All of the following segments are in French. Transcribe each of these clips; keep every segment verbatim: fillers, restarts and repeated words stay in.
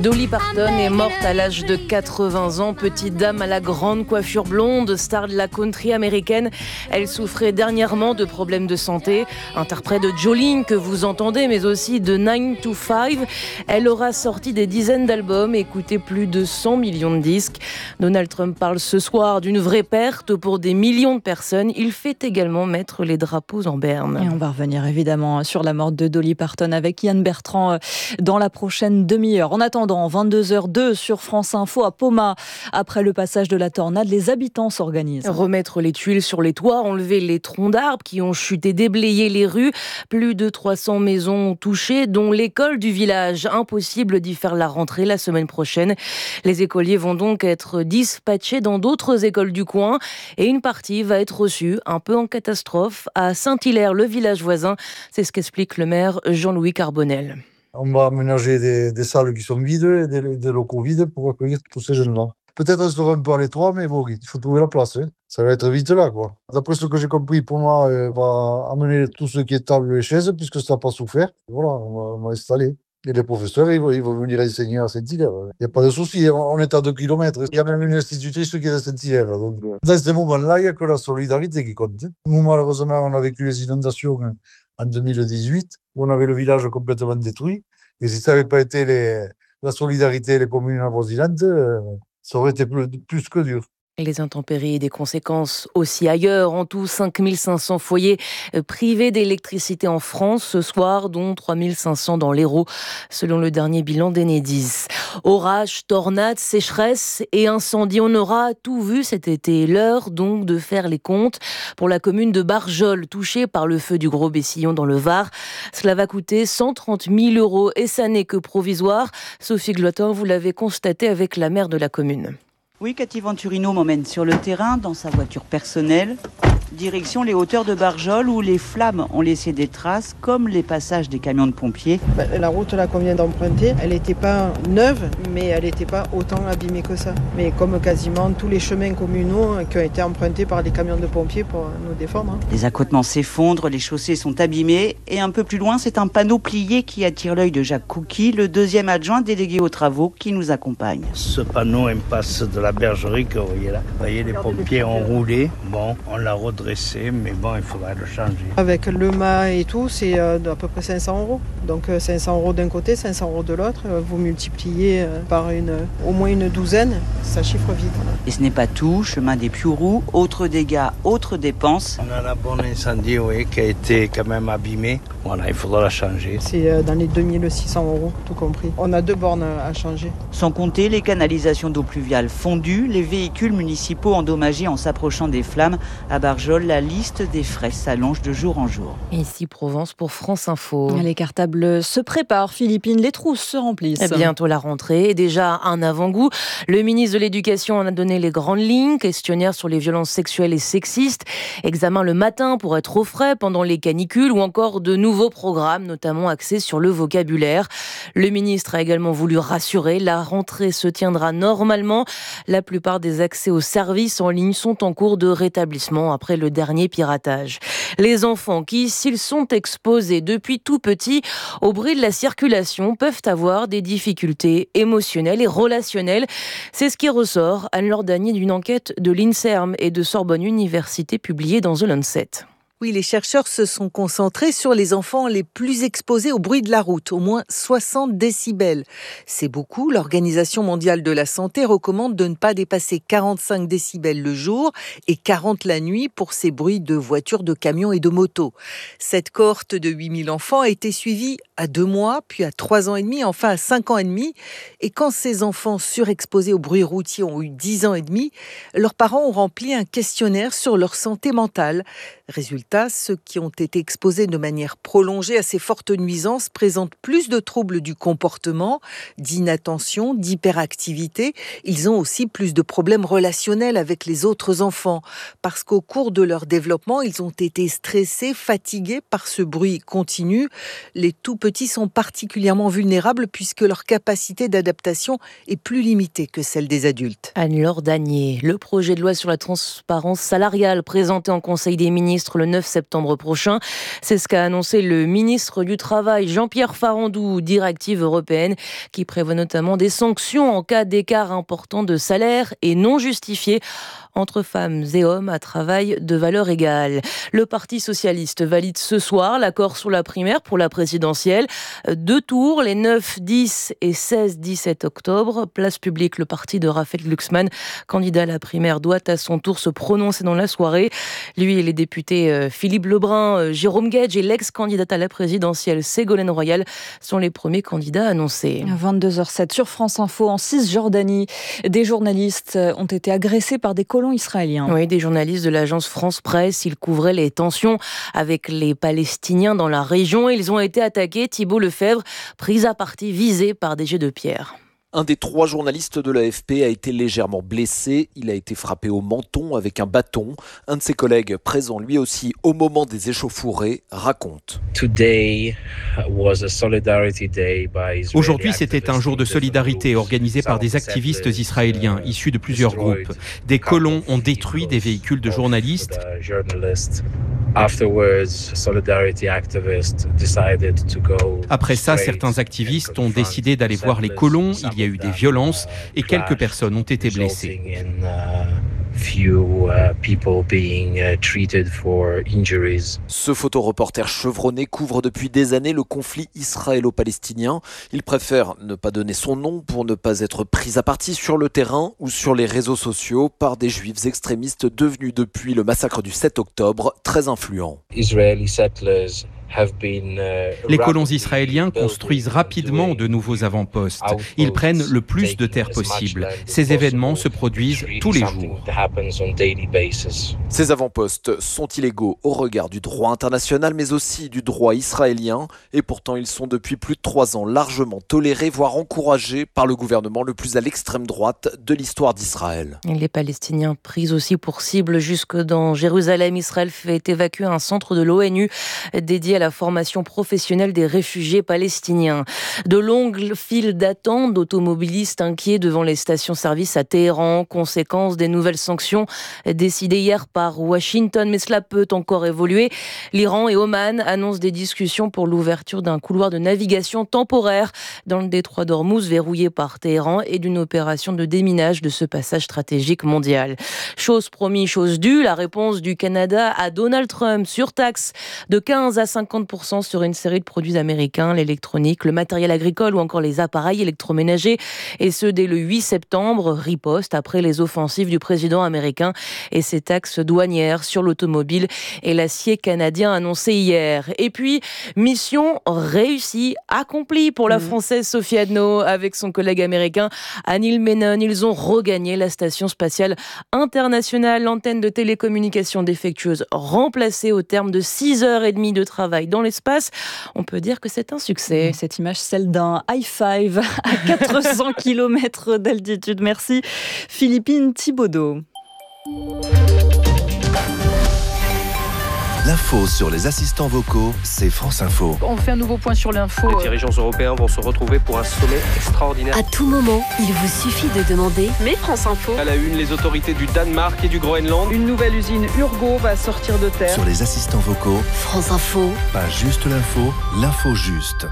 Dolly Parton est morte à l'âge de quatre-vingts ans, petite dame à la grande coiffure blonde, star de la country américaine. Elle souffrait dernièrement de problèmes de santé. Interprète de Jolene que vous entendez, mais aussi de nine to five. Elle aura sorti des dizaines d'albums et coûté plus de cent millions de disques. Donald Trump parle ce soir d'une vraie perte pour des millions de personnes. Il fait également mettre les drapeaux en berne. Et on va revenir évidemment sur la mort de Dolly Parton avec Yann Bertrand dans la prochaine demi-heure. En attendant, vingt-deux heures deux sur France Info à Poma. Après le passage de la tornade, les habitants s'organisent. Remettre les tuiles sur les toits, enlever les troncs d'arbres qui ont chuté, déblayer les rues. Plus de trois cents maisons touchées, dont l'école du village. Impossible d'y faire la rentrée la semaine prochaine. Les écoliers vont donc être dispatchés dans d'autres écoles du coin et une partie va être reçue un peu en catastrophe à Saint-Hilaire, le village voisin. C'est ce qu'explique le maire Jean-Louis Carbonel. On va aménager des, des salles qui sont vides et des, des locaux vides pour accueillir tous ces jeunes-là. Peut-être rester un peu à l'étroit, mais bon, il faut trouver la place. Hein. Ça va être vite là, quoi. D'après ce que j'ai compris, pour moi, on va amener tout ce qui est table et chaises, puisque ça n'a pas souffert. Voilà, on va, on va installer. Et les professeurs, ils vont, ils vont venir enseigner à Saint-Hilaire. Il n'y a pas de souci, on est à deux kilomètres. Il y a même une institutrice qui est à Saint-Hilaire. Donc, dans ces moments-là, il n'y a que la solidarité qui compte. Nous, malheureusement, on a vécu les inondations en deux mille dix-huit, où on avait le village complètement détruit. Et si ça n'avait pas été les, la solidarité et les communes avoisinantes, euh, ça aurait été plus, plus que dur. Les intempéries et des conséquences aussi ailleurs. En tout, cinq mille cinq cents foyers privés d'électricité en France ce soir, dont trois mille cinq cents dans l'Hérault, selon le dernier bilan d'Enedis. Orages, tornades, sécheresse et incendies. On aura tout vu cet été. L'heure donc de faire les comptes pour la commune de Barjol, touchée par le feu du Gros Bessillon dans le Var. Cela va coûter cent trente mille euros et ça n'est que provisoire. Sophie Glotin, vous l'avez constaté avec la maire de la commune. Oui, Cathy Venturino m'emmène sur le terrain dans sa voiture personnelle. Direction les hauteurs de Barjol où les flammes ont laissé des traces comme les passages des camions de pompiers. Bah, la route là qu'on vient d'emprunter, elle n'était pas neuve, mais elle n'était pas autant abîmée que ça. Mais comme quasiment tous les chemins communaux qui ont été empruntés par des camions de pompiers pour nous défendre. Les accotements s'effondrent, les chaussées sont abîmées et un peu plus loin, c'est un panneau plié qui attire l'œil de Jacques Couky, le deuxième adjoint délégué aux travaux qui nous accompagne. Ce panneau impasse de la bergerie que vous voyez là. Vous voyez, les pompiers ont roulé. Bon, on l'a redressé. Mais bon, il faudrait le changer. Avec le mât et tout, c'est à peu près cinq cents euros. Donc cinq cents euros d'un côté, cinq cents euros de l'autre. Vous multipliez par une, au moins une douzaine, ça chiffre vite. Et ce n'est pas tout. Chemin des Piourous, autres dégâts, autres dépenses. On a la bonne incendie, oui, qui a été quand même abîmée. Voilà, il faudra la changer. C'est dans les deux mille six cents euros, tout compris. On a deux bornes à changer. Sans compter les canalisations d'eau pluviale fondues, les véhicules municipaux endommagés en s'approchant des flammes. À Barjol, la liste des frais s'allonge de jour en jour. Ici Provence pour France Info. Les cartables se préparent, Philippine, les trousses se remplissent. Bientôt la rentrée, et déjà un avant-goût. Le ministre de l'Éducation en a donné les grandes lignes, questionnaire sur les violences sexuelles et sexistes, examen le matin pour être au frais pendant les canicules ou encore de nouveaux programmes, notamment axés sur le vocabulaire. Le ministre a également voulu rassurer, la rentrée se tiendra normalement. La plupart des accès aux services en ligne sont en cours de rétablissement après le dernier piratage. Les enfants qui, s'ils sont exposés depuis tout petit au bruit de la circulation, peuvent avoir des difficultés émotionnelles et relationnelles. C'est ce qui ressort, Anne-Laure Danier, d'une enquête de l'INSERM et de Sorbonne Université publiée dans The Lancet. Oui, les chercheurs se sont concentrés sur les enfants les plus exposés au bruit de la route, au moins soixante décibels. C'est beaucoup. L'Organisation mondiale de la santé recommande de ne pas dépasser quarante-cinq décibels le jour et quarante la nuit pour ces bruits de voitures, de camions et de motos. Cette cohorte de huit mille enfants a été suivie à deux mois, puis à trois ans et demi, enfin à cinq ans et demi. Et quand ces enfants surexposés au bruit routier ont eu dix ans et demi, leurs parents ont rempli un questionnaire sur leur santé mentale. Résultat, ceux qui ont été exposés de manière prolongée à ces fortes nuisances présentent plus de troubles du comportement, d'inattention, d'hyperactivité. Ils ont aussi plus de problèmes relationnels avec les autres enfants, parce qu'au cours de leur développement, ils ont été stressés, fatigués par ce bruit continu. Les tout-petits sont particulièrement vulnérables puisque leur capacité d'adaptation est plus limitée que celle des adultes. Anne-Laure Danier, le projet de loi sur la transparence salariale présenté en Conseil des ministres le neuf neuf septembre prochain. C'est ce qu'a annoncé le ministre du Travail, Jean-Pierre Farandou, directive européenne qui prévoit notamment des sanctions en cas d'écart important de salaire et non justifié entre femmes et hommes à travail de valeur égale. Le Parti socialiste valide ce soir l'accord sur la primaire pour la présidentielle. Deux tours, les neuf, dix et seize dix-sept octobre. Place publique, le parti de Raphaël Glucksmann, candidat à la primaire, doit à son tour se prononcer dans la soirée. Lui et les députés Philippe Lebrun, Jérôme Guedj et l'ex-candidate à la présidentielle Ségolène Royal sont les premiers candidats annoncés. vingt-deux heures zéro sept sur France Info, en Cisjordanie, des journalistes ont été agressés par des colons israéliens. Oui, des journalistes de l'agence France Presse. Ils couvraient les tensions avec les Palestiniens dans la région. Ils ont été attaqués. Thibault Lefebvre, pris à partie, visé par des jets de pierre. Un des trois journalistes de l'A F P a été légèrement blessé. Il a été frappé au menton avec un bâton. Un de ses collègues, présent lui aussi au moment des échauffourées, raconte. Aujourd'hui, c'était un jour de solidarité organisé par des activistes israéliens issus de plusieurs groupes. Des colons ont détruit des véhicules de journalistes. Après ça, certains activistes ont décidé d'aller voir les colons. Il y a eu des violences et quelques personnes ont été blessées. Ce photoreporter chevronné couvre depuis des années le conflit israélo-palestinien. Il préfère ne pas donner son nom pour ne pas être pris à partie sur le terrain ou sur les réseaux sociaux par des juifs extrémistes devenus depuis le massacre du sept octobre très influents. Les colons israéliens construisent rapidement de nouveaux avant-postes. Ils prennent le plus de terre possible. Ces événements se produisent tous les jours. Ces avant-postes sont illégaux au regard du droit international, mais aussi du droit israélien. Et pourtant, ils sont depuis plus de trois ans largement tolérés, voire encouragés par le gouvernement le plus à l'extrême droite de l'histoire d'Israël. Les Palestiniens pris aussi pour cible jusque dans Jérusalem. Israël fait évacuer un centre de l'ONU dédié à la formation professionnelle des réfugiés palestiniens. De longues files d'attente d'automobilistes inquiets devant les stations-service à Téhéran, conséquence des nouvelles sanctions décidées hier par Washington, mais cela peut encore évoluer. L'Iran et Oman annoncent des discussions pour l'ouverture d'un couloir de navigation temporaire dans le détroit d'Ormuz verrouillé par Téhéran et d'une opération de déminage de ce passage stratégique mondial. Chose promise, chose due, la réponse du Canada à Donald Trump, surtaxe de quinze à cinquante pour cent sur une série de produits américains, l'électronique, le matériel agricole ou encore les appareils électroménagers, et ce dès le huit septembre, riposte après les offensives du président américain et ses taxes douanières sur l'automobile et l'acier canadien annoncé hier. Et puis, mission réussie, accomplie pour la Française Sophie Adno avec son collègue américain Anil Menon. Ils ont regagné la station spatiale internationale, l'antenne de télécommunication défectueuse remplacée au terme de six heures et demie de travail dans l'espace. On peut dire que c'est un succès. Cette image, celle d'un high five à quatre cents kilomètres d'altitude. Merci Philippine Thibaudot. L'info sur les assistants vocaux, c'est France Info. On fait un nouveau point sur l'info. Les dirigeants européens vont se retrouver pour un sommet extraordinaire. À tout moment, il vous suffit de demander « Mais France Info ». À la une, les autorités du Danemark et du Groenland. Une nouvelle usine Urgo va sortir de terre. Sur les assistants vocaux, France Info. Pas juste l'info, l'info juste.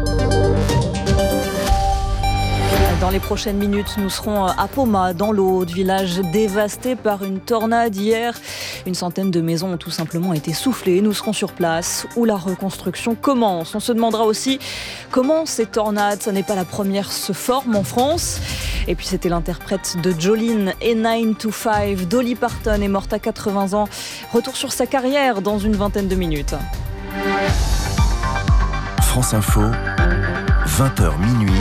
Dans les prochaines minutes, nous serons à Poma, dans l'Aude, village dévasté par une tornade hier. Une centaine de maisons ont tout simplement été soufflées. Nous serons sur place où la reconstruction commence. On se demandera aussi comment ces tornades, ça n'est pas la première, se forment en France. Et puis c'était l'interprète de Jolene et nine to five. Dolly Parton est morte à quatre-vingts ans. Retour sur sa carrière dans une vingtaine de minutes. France Info, vingt heures minuit.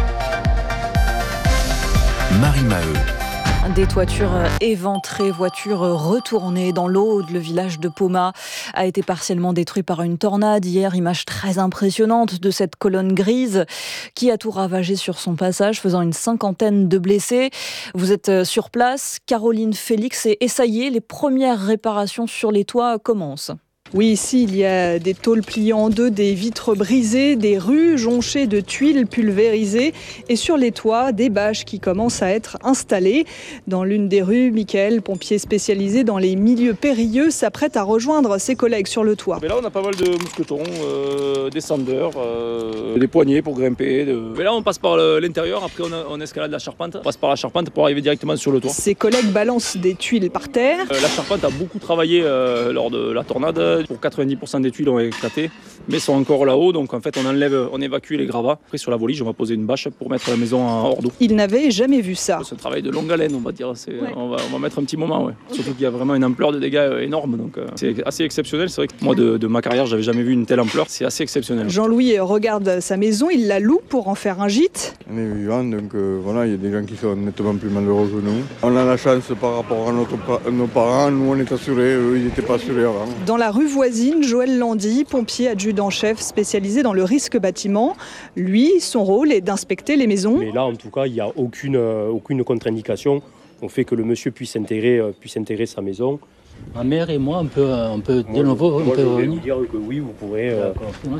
Marie Maheu. Des toitures éventrées, voitures retournées dans l'Aude. Le village de Poma a été partiellement détruit par une tornade hier. Image très impressionnante de cette colonne grise qui a tout ravagé sur son passage, faisant une cinquantaine de blessés. Vous êtes sur place, Caroline Félix, et ça y est, les premières réparations sur les toits commencent. Oui, ici, il y a des tôles pliées en deux, des vitres brisées, des rues jonchées de tuiles pulvérisées et sur les toits, des bâches qui commencent à être installées. Dans l'une des rues, Michael, pompier spécialisé dans les milieux périlleux, s'apprête à rejoindre ses collègues sur le toit. Mais là, on a pas mal de mousquetons, euh, des sandeurs, euh, des poignées pour grimper. De... Mais là, on passe par l'intérieur, après on, a, on escalade la charpente, on passe par la charpente pour arriver directement sur le toit. Ses collègues balancent des tuiles par terre. Euh, la charpente a beaucoup travaillé euh, lors de la tornade. Pour quatre-vingt-dix pour cent des tuiles ont éclaté, mais sont encore là-haut. Donc en fait, on enlève, on évacue les gravats. Après, sur la volige, on va poser une bâche pour mettre la maison hors d'eau. Il n'avait jamais vu ça. C'est un travail de longue haleine, on va dire. C'est, ouais. on, va, on va mettre un petit moment, ouais. Okay. Surtout qu'il y a vraiment une ampleur de dégâts énorme. Donc euh, c'est assez exceptionnel. C'est vrai que moi, de, de ma carrière, j'avais jamais vu une telle ampleur. C'est assez exceptionnel. Jean-Louis regarde sa maison, il la loue pour en faire un gîte. On est vivant, donc euh, voilà, il y a des gens qui sont nettement plus malheureux que nous. On a la chance par rapport à notre, nos parents. Nous, on est assurés. Eux, ils n'étaient pas assurés avant. Dans la rue voisine, Joël Landy, pompier adjudant-chef spécialisé dans le risque bâtiment. Lui, son rôle est d'inspecter les maisons. Mais là, en tout cas, il n'y a aucune, euh, aucune contre-indication au fait que le monsieur puisse intégrer, euh, puisse intégrer sa maison. Ma mère et moi, on peut, on peut de moi, nouveau... Moi, on peut je vais revenir. vous dire que oui, vous pourrez... Euh,